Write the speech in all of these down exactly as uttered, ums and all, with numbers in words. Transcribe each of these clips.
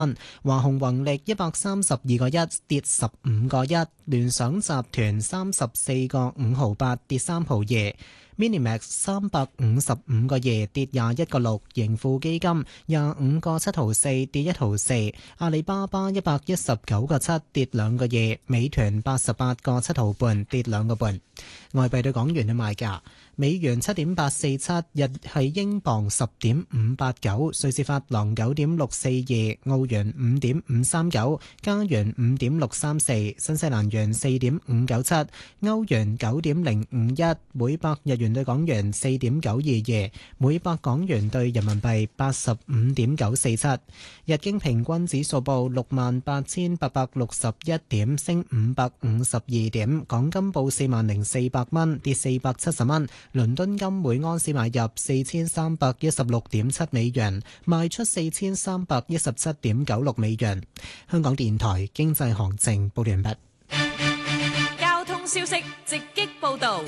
華虹宏力一百三十二個一跌十五個一，聯想集團三十四個五毫八跌三毫二。Minimax 三百五十五個二跌廿一個六，盈富基金廿五個七毫四跌一毫四，阿里巴巴一百一十九個七跌兩個二，美團八十八個七毫半跌兩個半。外幣對港元嘅賣價：美元七點八四七，日係英鎊十點五八九，瑞士法郎九點六四二，澳元五點五三九，加元五點六三四，新西蘭元四點五九七，歐元九點零五一，每百日元對港元四點九二二，每百港元對人民幣八十五點九四七。日經平均指數報六萬八千八百六十一點，升五百五十二點。港金報四萬零四百蚊，跌四百七十蚊。倫敦金每盎司買入四千三百一十六點七美元，賣出四千三百一十七點九六美元。香港電台經濟行情報完畢。 交通消息直擊報道。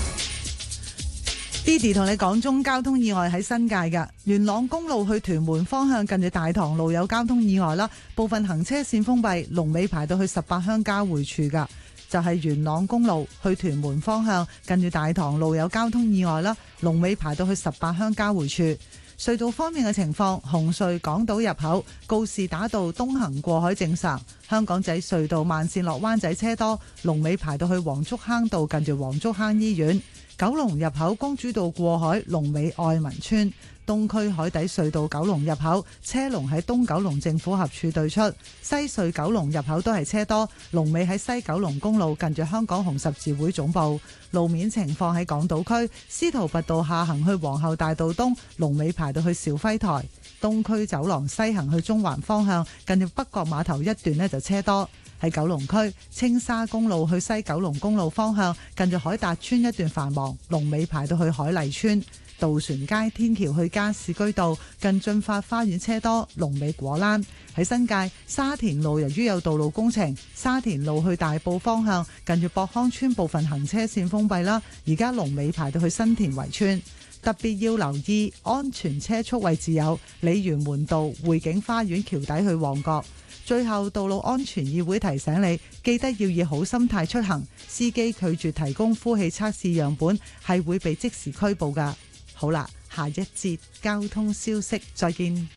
Didi 同你講中交通意外喺新界嘅元朗公路去屯門方向，近住大棠路有交通意外啦，部分行車線封閉，龍尾排到去十八鄉交匯處噶。就係元朗公路去屯門方向，近住大棠路有交通意外啦，龍尾排到去十八鄉交匯處。隧道方面嘅情況，紅隧港島入口告士打道東行過海正常，香港仔隧道慢線落灣仔車多，龍尾排到去黃竹坑道近住黃竹坑醫院。九龍入口公主道過海，龍尾愛民村。東區海底隧道九龍入口車龍喺東九龍政府合署對出，西隧九龍入口都係車多，龍尾喺西九龍公路近住香港紅十字會總部。路面情況喺港島區司徒拔道下行去皇后大道東，龍尾排到去肇輝台。東區走廊西行去中環方向，近住北角碼頭一段呢就車多。喺九龍區青沙公路去西九龍公路方向，近住海達村一段繁忙，龍尾排到去海麗村。渡船街天橋去加士居道近駿發花園車多，龍尾果欄。喺新界沙田路，由於有道路工程，沙田路去大埔方向近住博康村部分行車線封閉啦，而家龍尾排到去新田圍村。特別要留意安全車速位置有鯉魚門道匯景花園橋底去旺角。最後，道路安全議會提醒你，記得要以好心態出行，司機拒絕提供呼氣測試樣本係會被即時拘捕㗎。好啦，下一節交通消息再見。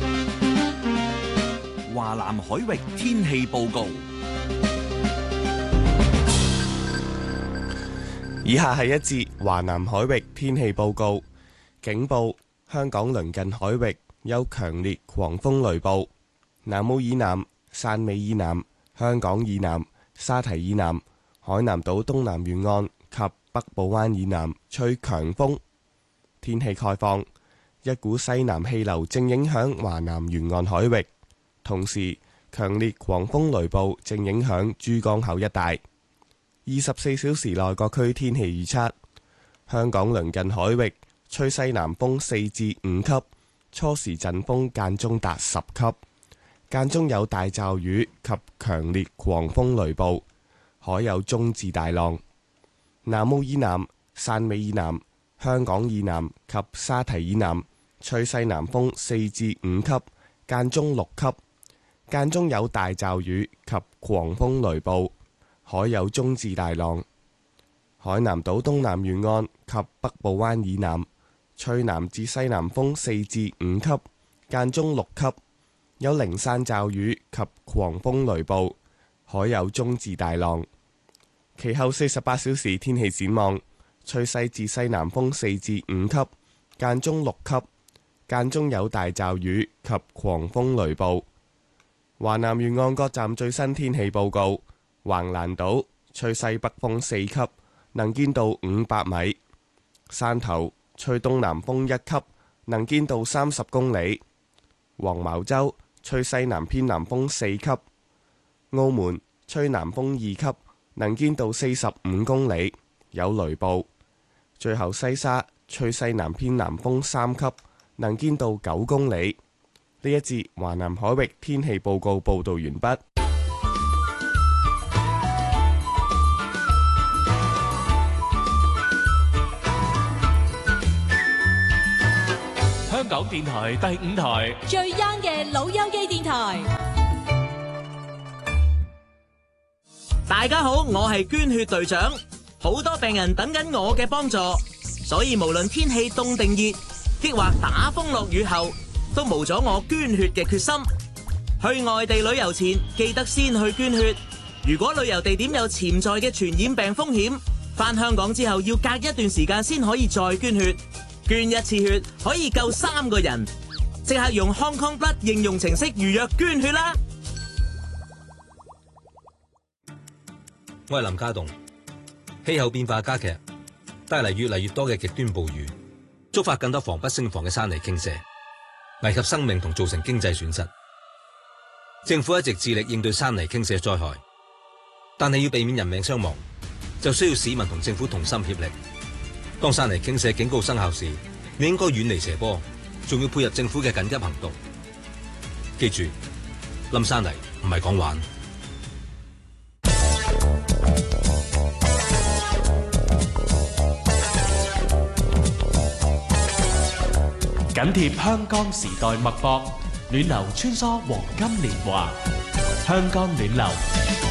華南海域天氣報告。 以下係一節華南海域天氣報告。警報：香港鄰近海域有強烈狂風雷暴。南澳以南、汕尾以南、香港以南、沙堤以南、海南島東南沿岸及北部灣以南吹強風。天氣概況：一股西南氣流正影響華南沿岸海域，同時強烈狂風雷暴正影響珠江口一帶。二十四小時內各區天氣預測：香港鄰近海域吹西南風四至五級，初時陣風間中達十級，間中有大驟雨及強烈狂風雷暴，海有中至大浪。南澳以南、汕尾以南、香港以南及沙堤以南吹西南風四至五級，間中六級，間中有大驟雨及狂風雷暴，海有中至大浪。海南島東南沿岸及北部灣以南吹南至西南風四至五級，間中六級，有零散驟雨及狂風雷暴，海有中至大浪。其後四十八小時天氣展望：吹西至西南風四至五級，間中六級，間中有大驟雨及狂風雷暴。華南沿岸各站最新天氣報告：橫瀾島吹西北風四級，能見度五百米；汕頭吹東南風一級，能見度三十公里；黃茅洲吹西南偏南風四級；澳門吹南風二級，能見度四十五公里，有雷暴。最後西沙吹西南偏南風三級，能見度九公里。呢一節華南海域天氣報告報道完畢。 香港電台第五台最 young 嘅老友記電台。 大家好，我係捐血隊長，好多病人等緊我嘅幫助，所以無論天氣凍定熱，抑或打風落雨後，都無咗我捐血嘅決心。去外地旅遊前，記得先去捐血。如果旅遊地點有潛在嘅傳染病風險，返香港之後要隔一段時間先可以再捐血。捐一次血可以救三個人，即刻用 Hong Kong Blood 應用程式預約捐血啦！ 我係林家棟。氣候變化加劇，帶嚟越嚟越多嘅極端暴雨，觸發更多防不勝防嘅山泥傾瀉，危及生命同造成經濟損失。政府一直致力應對山泥傾瀉災害，但係要避免人命傷亡，就需要市民同政府同心協力。當山泥傾瀉警告生效時，你應該遠離斜坡，仲要配合政府嘅緊急行動。記住，冧山泥唔係講玩。 緊貼香港時代脈搏，暖流穿梭黃金年華，香港暖流。